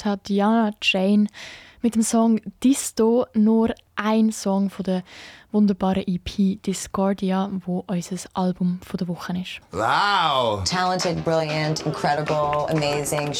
gehört habt, Diana Jane mit dem Song «Disto», nur ein Song von der wunderbaren EP «Discordia», wo unser Album der Woche ist. Wow! Talented, brilliant, incredible, amazing.